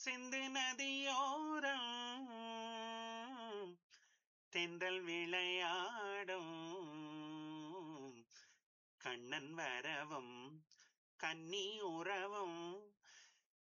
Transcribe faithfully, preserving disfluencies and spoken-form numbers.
சிந்து நதியோரம் தென்றல் விளையாடும் கண்ணன் வரவும் கன்னி உறவும்